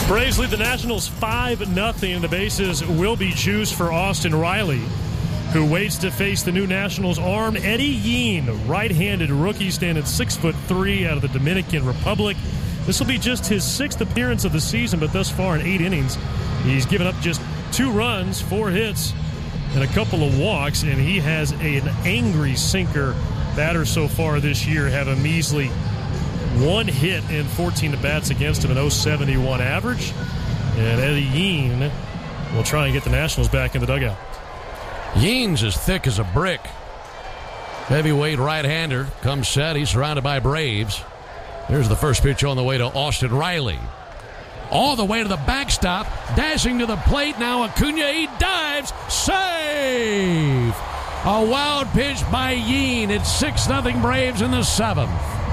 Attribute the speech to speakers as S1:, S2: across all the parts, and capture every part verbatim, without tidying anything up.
S1: Braves lead the Nationals five nothing. The bases will be juiced for Austin Riley, who waits to face the new Nationals arm Eddie Yeen, right-handed rookie standing six foot three out of the Dominican Republic. This will be just his sixth appearance of the season, but thus far in eight innings, he's given up just two runs, four hits, and a couple of walks, and he has a, an angry sinker. Batters so far this year have a measly one hit and fourteen at-bats against him, an oh seventy-one average. And Eddie Yeen will try and get the Nationals back in the dugout.
S2: Yeen's as thick as a brick. Heavyweight right-hander comes set. He's surrounded by Braves. Here's the first pitch on the way to Austin Riley. All the way to the backstop. Dashing to the plate. Now Acuna. He dives. Save! A wild pitch by Yeen. It's six nothing Braves in the seventh.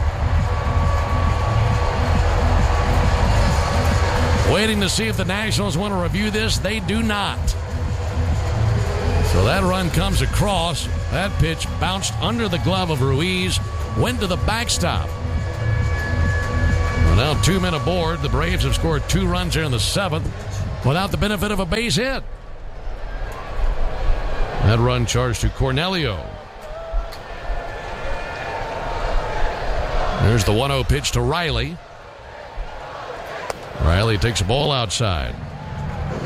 S2: Waiting to see if the Nationals want to review this. They do not. So that run comes across. That pitch bounced under the glove of Ruiz. Went to the backstop. Well, now two men aboard. The Braves have scored two runs here in the seventh without the benefit of a base hit. That run charged to Cornelio. There's the one oh pitch to Riley. Riley takes a ball outside.